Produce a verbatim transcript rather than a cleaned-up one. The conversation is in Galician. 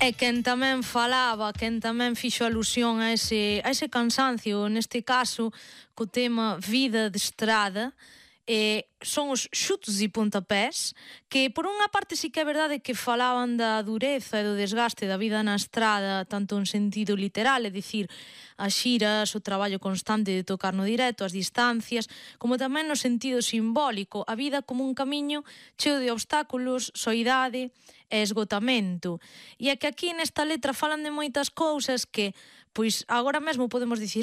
E quen tamén falaba, quen tamén fixo alusión a ese, a ese cansancio, neste caso, co tema vida de estrada, eh, son os xutos e pontapés, que por unha parte sí que é verdade que falaban da dureza e do desgaste da vida na estrada, tanto en sentido literal, é dicir, as xiras, o traballo constante de tocar no directo, as distancias, como tamén no sentido simbólico, a vida como un camiño cheo de obstáculos, soidade e esgotamento. E é que aquí nesta letra falan de moitas cousas que, pois, agora mesmo podemos dicir